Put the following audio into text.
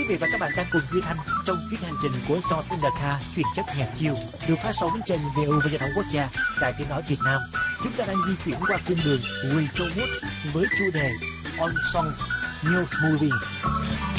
vị và các bạn đang cùng Duy Thanh trong chuyến hành trình của Songs in the Car chuyên chất nhạc chiều được phát sóng trên VOV Giao thông Quốc gia Đài Tiếng nói Việt Nam. Chúng ta đang di chuyển qua cung đường Retro Wood với chủ đề On Songs News Movie.